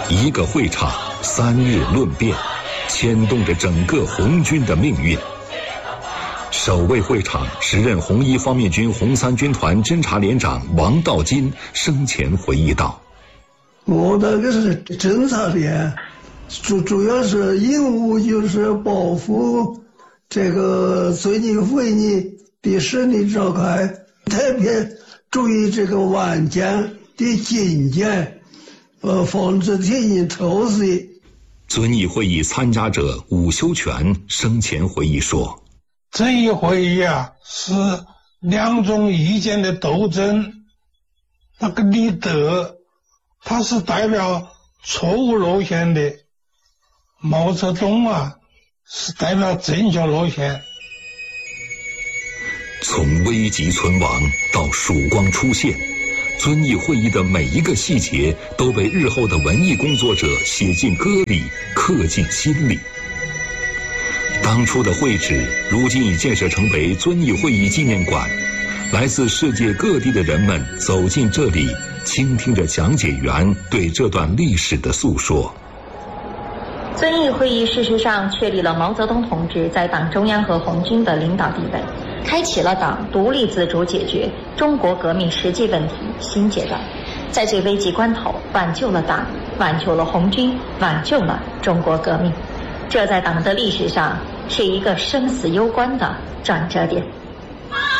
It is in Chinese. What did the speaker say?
一个会场3日论辩，牵动着整个红军的命运。守卫会场，时任红一方面军红三军团侦察连长王道金生前回忆道：“ 我那个是侦察连，主要是任务就是保护这个遵义会议的顺利召开，特别注意这个晚间的警戒，防止敌人偷袭。” 遵义会议参加者伍修权生前回忆说：“ 这一会议啊，是两种意见的斗争。那个李德，他是代表错误路线的；毛泽东啊，是代表正确路线。” 从危急存亡到曙光出现，遵义会议的每一个细节都被日后的文艺工作者写进歌里，刻进心里。当初的会址，如今已建设成为遵义会议纪念馆。来自世界各地的人们走进这里，倾听着讲解员对这段历史的诉说。 遵义会议事实上确立了毛泽东同志在党中央和红军的领导地位，开启了党独立自主解决中国革命实际问题新阶段，在最危急关头挽救了党，挽救了红军，挽救了中国革命。这在党的历史上是一个生死攸关的转折点。